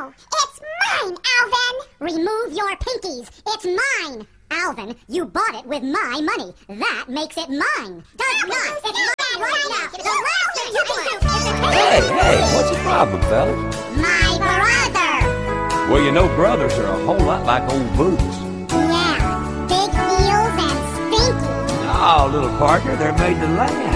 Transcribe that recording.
No, it's mine, Alvin! Remove your pinkies. It's mine. Alvin, you bought it with my money. That makes it mine. Does not. It's mine right now. The last thing you can do is to Hey, what's the problem, fellas? My brother! Well, you know brothers are a whole lot like old boots. Yeah, big heels and stinky. Oh, little partner, they're made to last.